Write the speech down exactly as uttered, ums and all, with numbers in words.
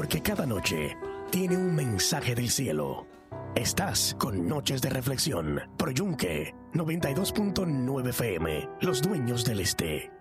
porque cada noche tiene un mensaje del cielo. Estás con Noches de Reflexión, por Yunque noventa y dos punto nueve F M, Los Dueños del Este.